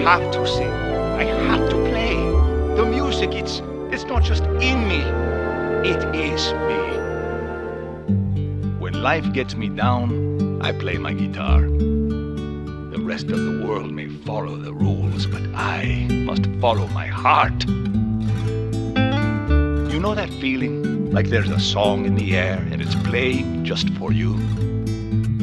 have to sing. I have to play. The music, it's not just in me. It is me. When life gets me down, I play my guitar. The rest of the world may follow the rules, but I must follow my heart. You know that feeling? Like there's a song in the air and it's playing just for you?